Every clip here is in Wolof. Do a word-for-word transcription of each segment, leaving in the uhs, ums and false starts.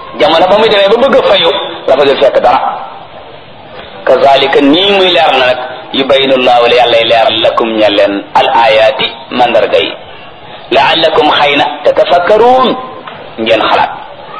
jamono ba muy demee ba bëgg a fayu la fa dul fekk dara. kazalika nii muy leer na nag yubayinu llahu la yàlla leeral lakum ña leen al ayaati mandarga yi laallakum xëy na tatafakkaruun ngeen xalaat.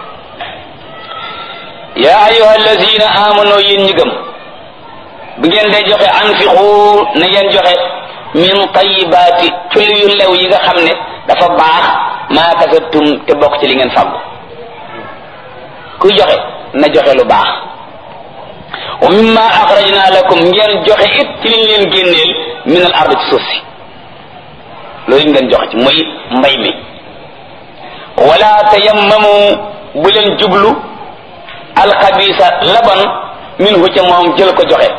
yaa ayuha allazina amanu yéen ñi gëm bu ngeen dee joxe anfiqu na ngeen joxe min tayibaati ci yu lew yi nga xam ne dafa baax maa kasabtum te bokk ci li ngeen fàggu. kuy joxe na joxe lu baax. wa mimma axrajna lakum ngeen joxe it ci liñ leen génneel min al ard ci suuf si loolu ngeen joxe ci muy mbay mi. wala tayammamu bu leen jublu alxabisa laban minhu ca moom jël ko joxe.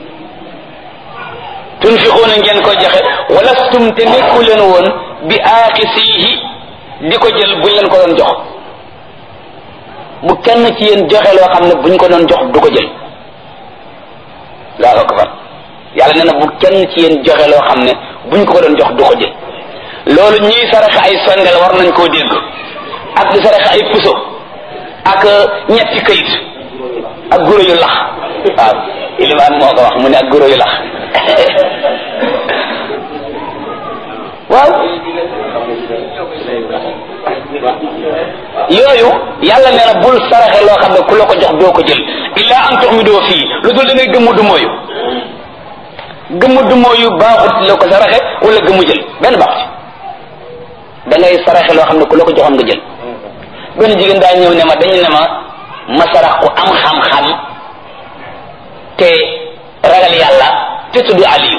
tunfiquuna ngeen ko joxe walastum te nekku leen woon bi aaxisihi di ko jël buñ leen ko doon jox. bu kenn ci yéen joxe loo xam ne buñ ko doon jox du ko jël. Allahu akbar yàlla nee na bu kenn ci yéen joxe loo xam ne buñ ko ko doon jox du ko jël. loolu ñuy saraxe ay sondel war nañ koo dégg ak di saraxe ay puso ak ñetti këyit ak guro yu lax waaw ilimaan moo ko wax mu ne ak guro yu lax waaw yooyu yàlla nee na bul saraxe loo xam ne ku la ko jox doo ko jël illa an tuxmidoo fii lu dul da ngay gëmmu du mooyu gëmmu du mooyu baaxut la ko saraxe wala gëmmu jël benn baax ci da ngay saraxe loo xam ne ku la ko joxoon nga jël. benn jigéen daa ñëw ne ma dañu ne ma ma sarax ku am xam-xam te ragal yàlla te tudd Aliyu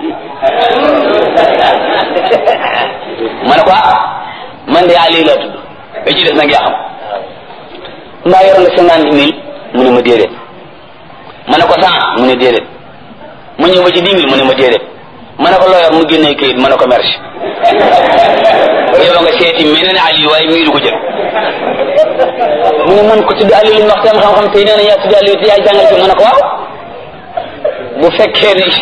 ma ne ko man de Aliyu laa tudd ba ci des nag yaa xam mbaa yoroon nga cinquante mille mu ne ma déedéet ma ne ko cent mu ne déedéet ma ñëw ba ci dix mille mu ne ma déedéet ma ne ko loo yor mu génnee kayit ma ne ko merci yow nga seeti meneen Aliyu waaye mii du ko jël mu ne man ko tudd Aliyu li ñu wax te am xam-xam tey nee na yaa tudd Aliyu te yaa jàngal ci ma ne ko waaw bu fekkee ne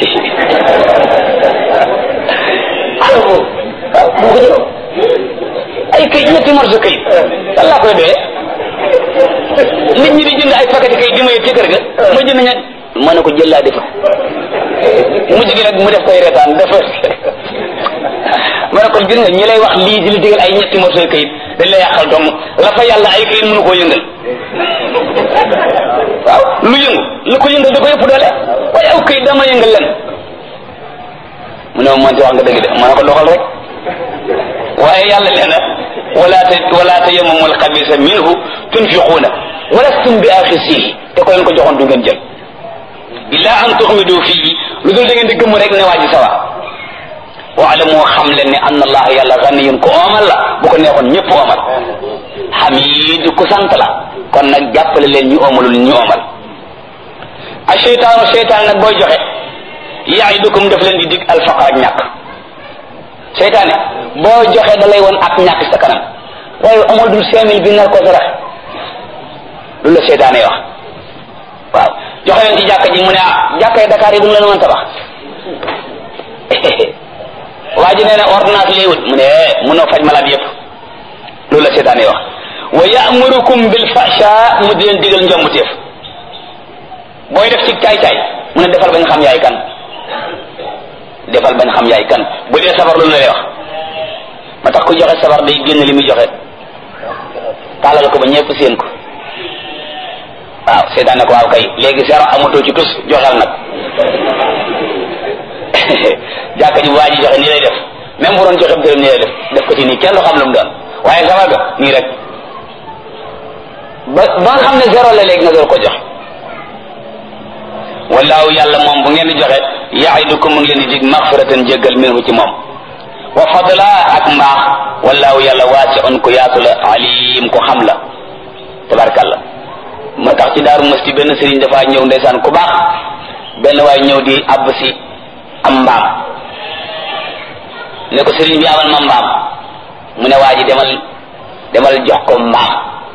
alors bu bu ko jëloo ay kayit ñetti morso kayit lan laa koy doyee nit ñi di jënd ay paquet kayit di ma yëg ci kër ga ma jënd ñett ma ne ko jël laa defar mujj gi nag mu def koy retaan dafa ma ne ko gis nga ñi lay wax lii di la digal ay ñetti morso kayit dañ la yàqal dong la fa yàlla ay kayit mënu koo yëngal waaw lu yëngu lu ko yëngal da ko yëpp doole waaye aw kayit dama yëngal len mu ne ma mënti wax nga dëgg de ma ne ko doxal rek waaye yàlla leen na wala ta wala tayammamu al-xabisa minhu tunfiquuna walastum bi aaxisihi te ko leen ko joxoon du ngeen jël illa an tuxmidu fii lu dul da ngeen di gëmm rek ne waa ji sawa waalamu xam leen ne anna allah yàlla ganiyun ko oomal la bu ko neexoon ñëpp oomal xamid ku sant la kon nag jàppale leen ñu oomalul ñu oomal a cheytaanu cheytaan nag booy joxe yaidukum daf leen di dig alfaqar ak ñàkk seytaane boo joxe da lay woon ak ñàkk sa kanam waaye amul dul cinq mille bi nar ko sarax lu la seytaane wax waaw joxe leen ci jàkka ji mu ne ah jàkka yi Dakar yi bu mu leen woon tabax waa ji nee na ordonnance lay wut mu ne mënoo faj malade yëpp loolu la seytaane wax wa ya'murukum bil fahsha mu di leen digal njombuteef booy def ci caay caay mu ne defal bañ xam yaay kan defal bañ xam yaay kan bu dee sabar loolu la lay wax ma tax ku joxe sabar day génn li muy joxe tàllal ko ba ñëpp seen ko waaw seetaan ko waaw kay léegi zéro amatoo ci tus joxeel nag jàkka ji bu waa ji joxe nii lay def même bu doon joxe dërëm nii lay def def ko ci nii kenn du xam lu mu doon waaye sabar ga nii rek ba ba nga xam ne zéro la léegi nga door ko joxe wallaahu yàlla moom bu ngeen di joxe yaidukum mu ngi leen di dig maxfiratan jéggal minhu ci moom wa fadla ak mbaax wallaahu yàlla waasi'un ku yaatu la alim ku xam la tabarkalla moo tax ci daaru masti benn sëriñ dafa ñëw ndeysaan ku baax benn waay ñëw di àbb si am mbaam ne ko sëriñ bi amal ma mbaam mu ne waa ji demal demal jox ko mbaam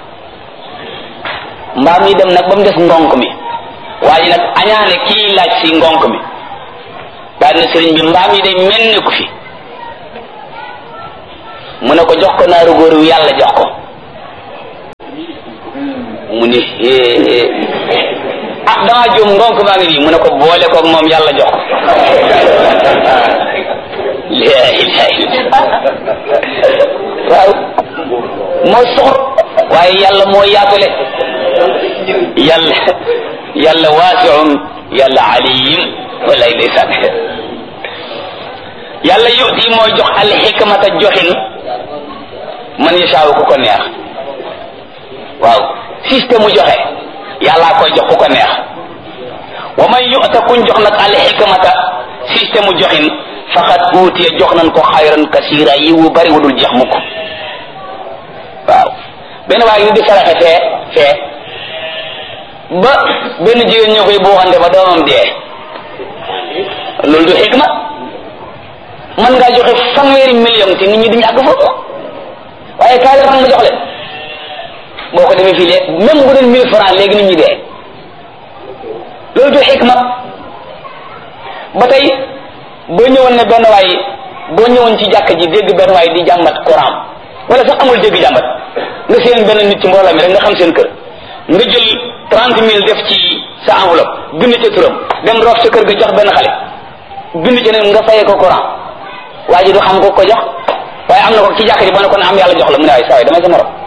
mbaam yi dem nag ba mu des ngonk mi waa ji nag añaane kii laaj si ngonk mi daal ne sëriñ bi mbaam yi day mel ne ko fi mu ne ko jox ko naaru góor wi yàlla jox ko mu ni ah damaa juum ngonk baa ngi nii mu ne ko boole koog moom yàlla jox la ilaha illallah waaw mooy soxor waaye yàlla moo yaatule yàlla yàlla waasi'un yàlla aliyim walay ndeysaan yàlla yuti mooy jox al hikmata joxin man yashaaw ku ko neex waaw système mu joxe yàllaa koy jox ku ko neex wa man yu'ta kuñ jox nag al hikmata système mu joxin faqad utiya jox nañ ko xayran kasira yi wu bari wudul jeex mukk waaw benn waaye ñu di saraxe fee fee ba benn jigéen ñoo koy buuxante ba doomam dee loolu du xikma mën ngaa joxe fanweeri million te nit ñi duñu àgg foofu waaye kaay la ma jox leen boo ko defee fii léegi même bu doon mille francs léegi nit ñi dee loolu du xikma ba tey boo ñëwoon ne benn waay boo ñëwoon ci jàkk ji dégg benn waay di jàmbat Coran wala sax amul dégg jàmbat nga seen benn nit ci mbooloo mi rek nga xam seen kër nga jël trente mille def ci sa enveloppe bind ca turam dem roof sa kër ga jox benn xale bind ca ne nga fayee ko Coran waa ji du xam ko ko jox waaye am na ko ci jàkk ji boo ne ko ne am yàlla jox la mu ne waaye saa yi damay sa morom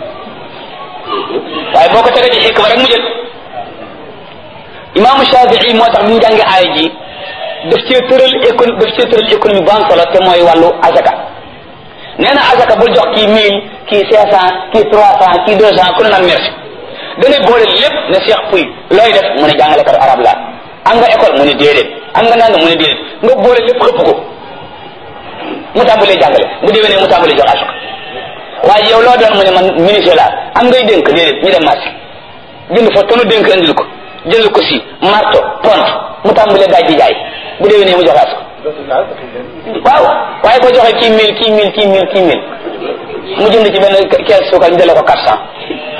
waaye boo ko tegee ci xikma rek mu jël imaamu Shafii moo tax bi mu jàngee aaya ji daf cee tëral économie daf cee tëral économie bu am solo te mooy wàllu azaka nee na azaka bul jox kii mille kii cinq cent kii trois cent kii deux cent ku ne naan merci dangay boole lépp ne Cheikh Pouy looy def mu ne jàngalekat arab la am nga école mu ne déedéet am nga naan mu ne déedéet nga boole lépp xëpp ko mu tàmbalee jàngale bu déwénee mu tàmbalee jox azaka waaye yow loo doon mu ne man ministre la am ngay dénk déedéet ñu dem marché jënd fa tonu dénk indil ko jënd ko si marto pont mu tàmbalee daaj di jaay bu déwénee mu jox azaka waaw waaye ko joxe kii mille kii mille kii mille kii mille mu jënd ci benn kees suukar ñu dale ko quatre cent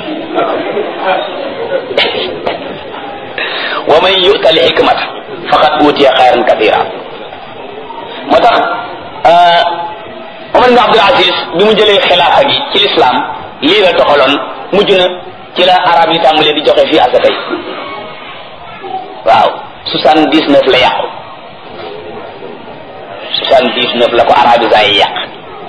wa man yu'ta al hikmata faqad utiya xayran kathira moo tax Omar ibn Abdul Aziz bi mu jëlee xilaafa gi ci l'islam lii la toxaloon mujj na ci la arab yi tàmbalee di joxe fii asaka yi waaw soixante-dix-neuf la yàqu soixante-dix-neuf la ko arabisa yi yàq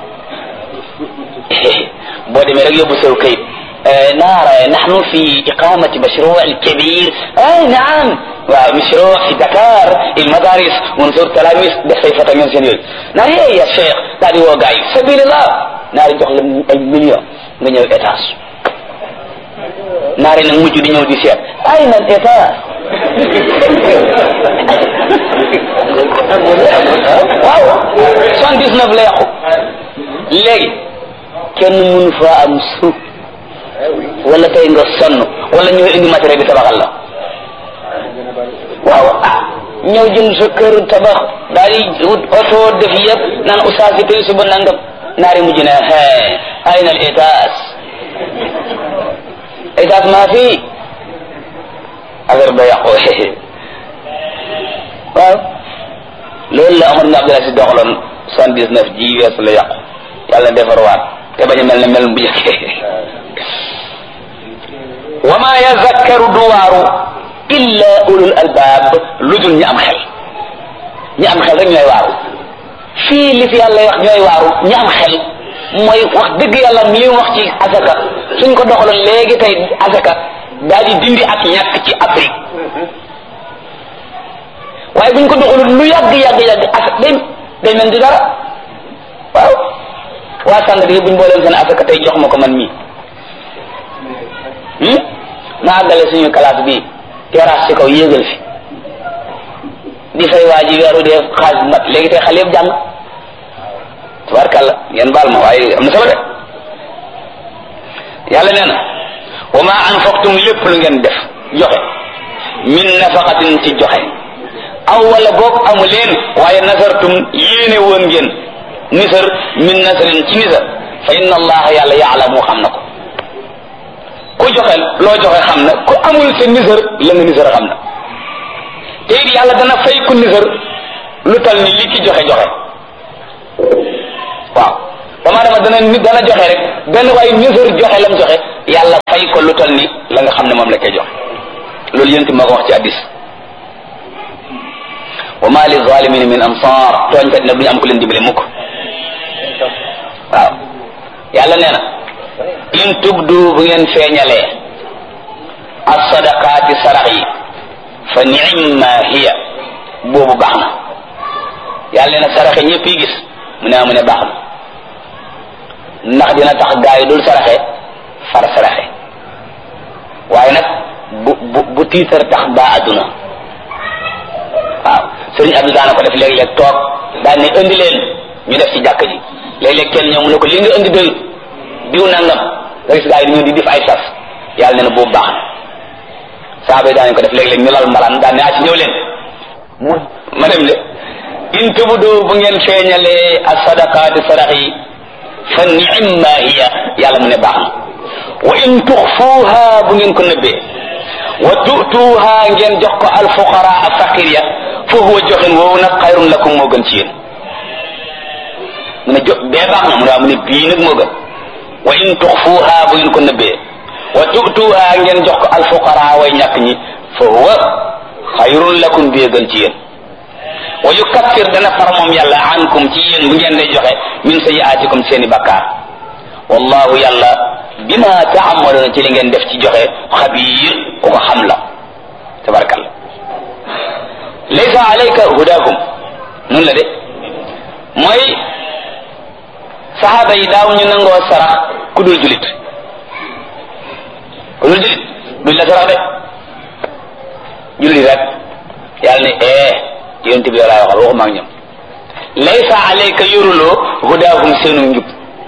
boo demee rek yóbbu sew kayit نرى نحن في إقامة مشروع كبير أي نعم ومشروع في دكار المدارس ونزور تلاميذ بصيفة من سنين نرى يا شيخ نرى وقعي سبيل الله نرى جعل المليون من الإتاس نرى نموجد نيو دي سير أين الإتاس واو سان ديس نف لا يخو لغي كن من فا ام سوق wala tey nga sonn wala ñëw indi matériel bi tabaxal la waaw ah ñëw jënd sa kër tabax daal di wut oto def yëpp naan oustaz bi tey suba nangam naari mujj na hee ayna al étage étage maa fi affaire ba yàqu waaw loolu la Omar ibn Abdul Aziz doxaloon soixante-dix-neuf ji wees la yàqu yàlla defarwaat te bañ a mel ne mel bu jëkkee wa ma yazakkaru duwaaru illa ulul albaab lu dul ñi am xel ñi am xel rek ñooy waaru fii li fi yàlla wax ñooy waaru ñi am xel mooy wax dëgg yàlla mi wax ci asaka suñ ko doxaloon léegi tey asaka daal di dindi ak ñàkk ci Afrique waaye buñ ko doxaloon lu yàgg yàgg yàgg asaka day day mel di dara waaw waa sànq yi buñ booleen seen asaka tey jox ma ko man mii ma àggale suñu classe bi terrasse ci kaw yéegal fi di fay waa ji weeru dee xaalis mat léegi tey xale yëpp jàng tabarkàlla ngeen baal ma waaye am na solo de yàlla nee na wa ma anfaqtum lépp lu ngeen def joxe min nafaqatin ci joxe aw wala boog amu leen waaye nasartum yéene woon ngeen nisar min nasarin ci nisar fa inna allaha yàlla yaalamu xam na ko ku joxe loo joxe xam na ku amul sa nisar la nga nisar xam na te it yàlla dana fay ku nisar lu tal ni li ki joxe joxe waaw dama dama dana nit dana joxe rek benn waaye nisar joxe lam joxe yàlla fay ko lu tal ni la nga xam la koy joxe loolu yéen moo ko wax ci hadiis wa ma li zalimin min ansar tooñkat nag du ñu am ku leen dimbale mukk waaw yàlla nee na in tubdu bu ngeen feeñalee as-sadaqaati sarax yi fa ni'ma hiya boobu baax na yàlla nee na saraxe ñëpp yi gis mu ne mu ne baax na ndax dina tax gaa yi dul saraxe far saraxe waaye nag bu bu bu tiitar tax baa adduna waaw sëriñ Abdou daana ko def léeg-léeg toog daan ne indi leen ñu def ci jàkk ji léeg-léeg kenn ñëw mu ne ko li nga indi doyut diw nangam nga gis gaa yi dañu di def ay sas yàlla nee na boobu baax na saaba yi daanañ ko def léeg-léeg ñu lal mbalaan daan ne a ci ñëw leen ma dem de in tubdu bu ngeen feeñalee as-sadaqaati sarax yi fa ni'ma hiya yàlla mu ne baax na wa in tuxfuuha bu ngeen ko nëbbee wa tu'tuuha ngeen jox ko alfuqara ak faqir ya fa huwa joxin woowu nag xayrun lakum moo gën ci yéen mu ne jo bee baax na mu ne mu ne bii nag moo gën wa in tuxfuuha bu ngeen ko nëbbee wa tu'tuuha ngeen jox ko alfuqara way ñàkk ñi fa huwa xayrun lakum bii gën ci yéen wa yukaffir dana far moom yàlla ankum ci yéen bu ngeen day joxe min sayyi'aatikum seeni bakkaar wallahu yàlla bima ta'maluna ci li ngeen def ci joxe xabiir ku ko xam la tabarakallah laysa alayka hudahum nun la de mooy saxaaba yi daaw ñu nangoo sarax ku dul julit ku dul julit duñ la sarax de julit rek yàlla ne eh yonent bi laay waxal waxuma ak ñoom laysa alayka yoruloo hudahum seenu njub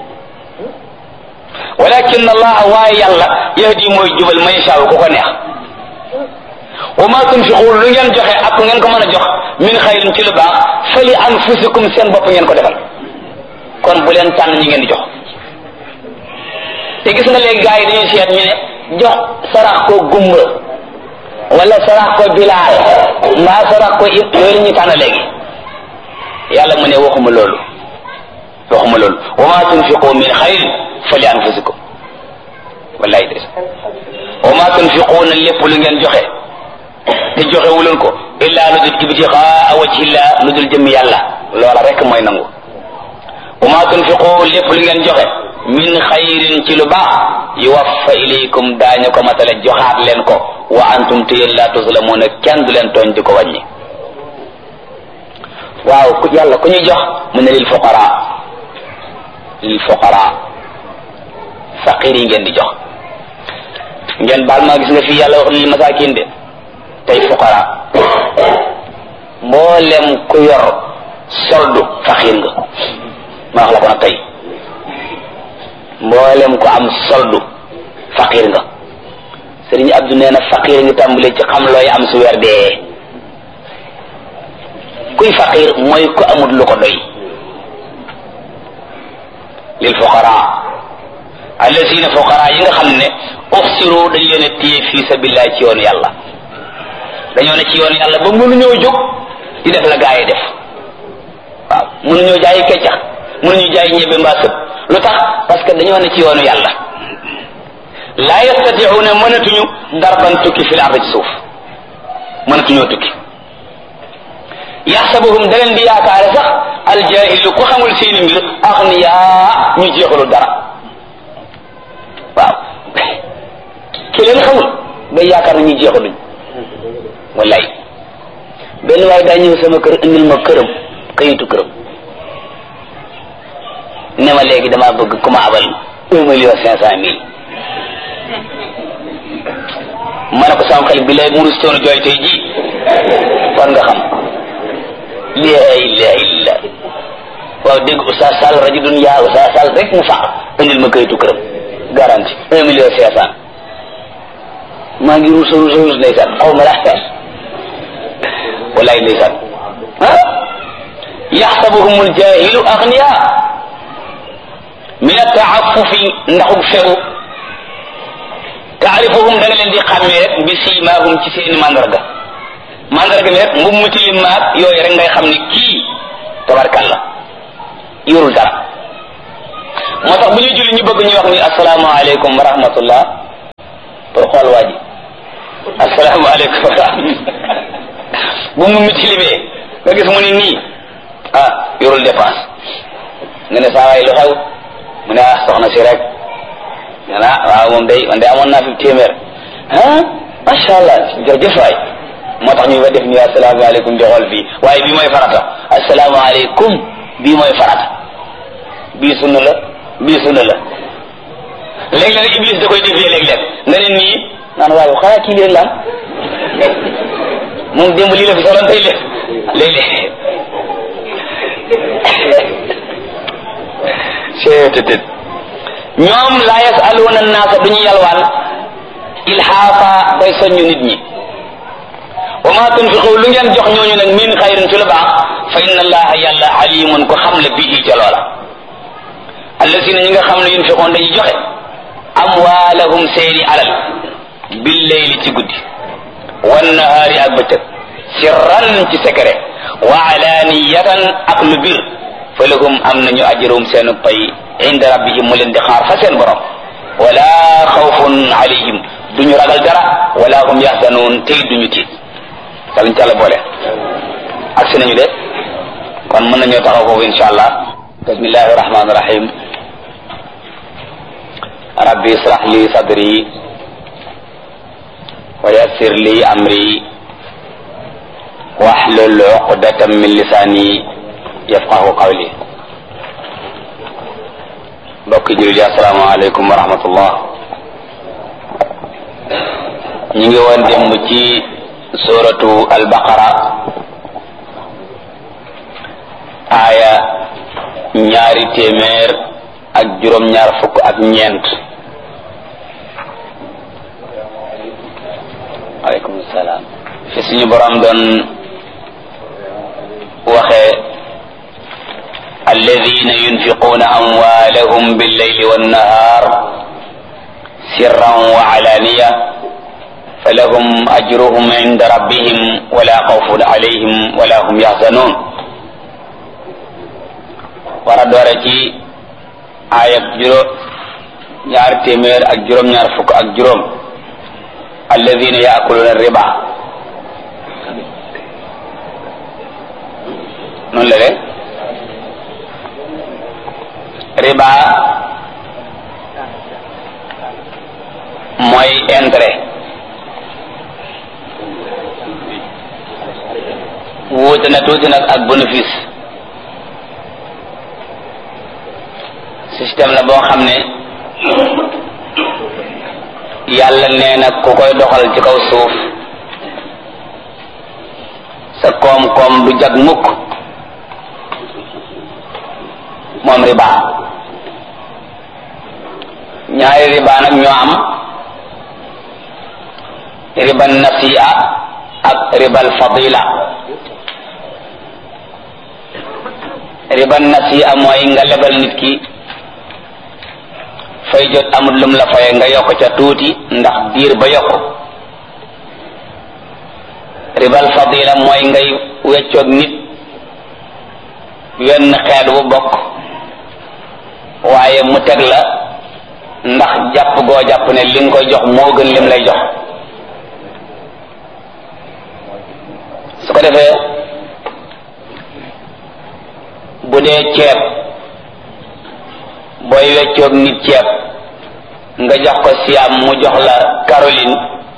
walakin allah waaye yàlla yahdi mooy jubal man yashaa ku ko neex wa ma tunfiqu lu ngeen joxe ak ngeen ko mën a jox min xayrin ci lu baax fali anfusikum seen bopp ngeen ko defal kon bu leen tànn ñi ngeen di jox te gis nga léegi gars yi dañuy seet ñu ne jox sarax ko gumba wala sarax ko bilaal mbaa sarax ko it yooyu la ñuy tànn léegi yàlla mu ne waxuma loolu waxuma loolu wa ma tunfiqu min xayrin fali anfusikum wallahi des wa ma tunfiquuna lépp lu ngeen joxe te joxe wuleen ko illa lu dul ibtigaa wajhillah lu dul jëmmi yàlla loola rek mooy nangu wa ma tunfiqu lépp lu ngeen joxe min xayrin ci lu baax yuwaffa ilaykum daañu ko matale joxaat leen ko wa antum te yéen la tuzlamuuna kenn du leen tooñ di ko wàññi waaw ku yàlla ku ñuy jox mu ne lil fuqara lil fuqara faqir yi ngeen di jox ngeen baal maa gis nga fii yàlla wax lil masakin de tey fuqara mboolem ku yor soldu faqir nga ma wax la ko nag tey mboolem ku am soldu faqir nga Sëriñ Abdu nee na faqir nga tàmbalee ci xam looy am su weer dee kuy faqir mooy ku amul lu ko doy lil fuqara allazina fuqara yi nga xam ne uxsiru dañ leen a téye fii sabilillah ci yoonu yàlla dañoo ne ci yoonu yàlla ba mënuñoo jóg di def la gaa yi def waaw mënuñoo jaayi keccax mënuñu jaay ñebe mbaa sëb lu tax parce que dañoo ne ci yoonu yàlla laa yastati'una mënatuñu darban tukki fil ardi ci suuf mënatuñoo tukki yaxsabuhum da leen di yaakaare sax aljahilu ku xamul seeni mbir axniyaa ñu jeexalu dara waaw ki leen xamul day yaakaar na ñu jeexaluñ wallaay benn waaye daa ñëw sama kër indil ma këram kayitu këram ne ma léegi damaa bëgg ku ma abal un million cinq cent mille ma ne ko sama xel bi lay murus toonu jooy tey ji war nga xam laa ilaha illa waaw dégg Oustaz Sall rajulun yaa Oustaz Sall rek mu faq indil ma kayitu këram garanti un million cinq cent maa ngi ruus ruus ruus ndeysaan xaw ma laa wallaay ndeysaan ah yaxsabuhumul jaahilu agniya min ataafufi ndaxug fegu taarifuhum da nga leen di xàmmee rek bi siimaahum ci seeni mandarga mandarga mi rek mbub mu tilim maag yooyu rek ngay xam ni kii tabarkalla yorul dara moo tax bu ñu julli ñu bëgg ñu wax ni asalaamaaleykum wa rahmatullah pour xool waa ji asalaamaaleykum bu mu mitilibee nga gis mu ni nii ah yorul dépense nga ne saa waay lu xew mu ne ah soxna si rek nga ne ah waaw moom day man day amoon naa fi téeméer ah macha allah jërëjëf waay moo tax ñu fa def ni asalaamaaleykum di xool fii waaye bii mooy farata asalaamaaleykum bii mooy farata bii sunna la bii sunna la léeg-léeg iblis da koy defee léeg-léeg nga ne nii naan waaw xanaa kii lii rek la am moom démb lii la fi soloon tey léeg léeg-léeg seetetet ñoom laa yasaluuna naasa duñu yalwaan ilhaafa day soññu nit ñi wa ma tunfiqu lu ngeen jox ñooñu nag min xayrin ci lu baax fa inna allaha yàlla alimun ko xam la bii ca loola allasina ñi nga xam ne yunfiqoon dañuy joxe amwaalahum seeni alal billeyli ci guddi wannahaari ak bëccëg sirran ci secret wa alaniyatan ak lu bir fa lahum am nañu ajrum seenu pay inda rabbihim mu leen di xaar fa seen borom wala xawfun alayhim duñu ragal dara wala hum yaxzanuun tey duñu tiit dalañ ca la boole ak si nañu de kon mën nañoo taxaw foofu insha allah bismillahi rahmani rahim rabbi israh li sadri wa yassir li amri wahlul uqdatan min lisani yafqahu qawli mbokki jullit yi assalaamu aleykum wa rahmatullah ñu ngi woon démb ci suratu albaqara aaya ñaari téeméer ak juróom ñaar fukk ak ñeent aleykum salaam fi suñu borom doon waxee alladina yunfiquna amwalahum billayli wannahar sirran wa alaniya falahum ajruhum inda rabbihim wala xawfun alayhim wala hum yaxzanun war a doore ci ayab juróom ñaar téeméer ak juróom ñaar fukk ak juróom alladina yaakuluna riba noonu la de riba mooy intérêt wuute na tuuti nag ak bénéfice système la boo xam ne yàlla nee na ku koy doxal ci kaw suuf sa koom-koom du jag mukk moom riba ñaari riba nag ñoo am riba nasi'a ak ribal fadila riba nasi'a mooy nga lebal nit ki fay jot amul lum la faye nga yokk ca tuuti ndax diir ba yokk ribal fadila mooy ngay weccoog nit wenn xeet bu bokk waaye mu teg la ndax jàpp goo jàpp ne li nga koy jox moo gën lim lay jox su ko defee bu dee ceeb booy weccoog nit ceeb nga jox ko siam mu jox la Caroline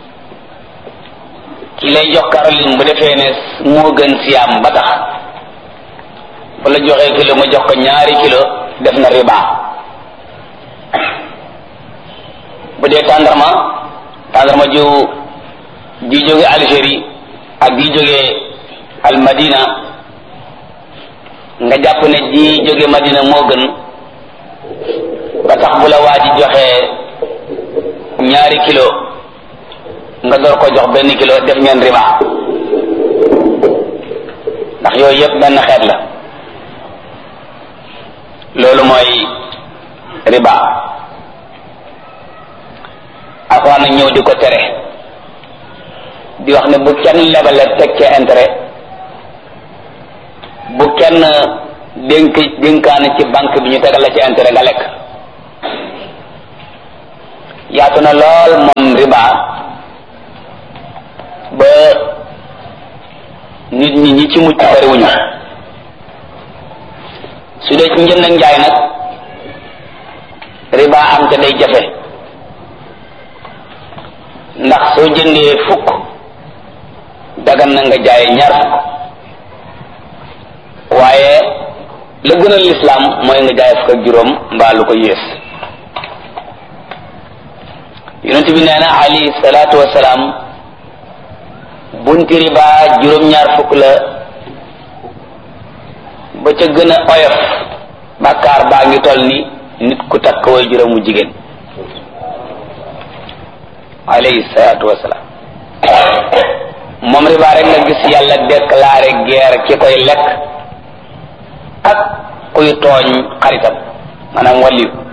ki lay jox Caroline bu defee ne moo gën siam ba tax bu la joxee kilo mu jox ko ñaari kilo def na riba bu dee tàndarma tàndarma ju ji jóge Algérie ak ji jóge al Madina nga jàpp ne ji jóge Madina moo gën ba tax bu la waa ji joxee ñaari kilo nga door ko jox benn kilo def ngeen riba ndax yooyu yëpp benn xeet la loolu mooy riba Alxuraan nag ñëw di ko tere di wax ne bu kenn lebale teg ca intérêt bu kenn dénk dénkaane ci banque bi ñu tegal la ci intérêt nga lekk yaatu na lool moom riba ñi ci mucc bariwuñu su dee ci njënd ak njaay nag riba am te day jafe ndax soo jëndee fukk dagan na nga jaay ñaar fukk waaye la gënal lislaam mooy nga jaay fukk ak juróom mbaa lu ko yées yonent bi nee na alayhi salaatu wasalaam bunti riba juróom-ñaar fukk la ba ca gën a oyof bàkkaar baa ngi toll ni nit ku takk way juróomu jigéen alayhi salaatu wasalaam moom riba rek nga gis yàlla déclaré guerre ki koy lekk ak kuy tooñ xaritam maanaam waliyu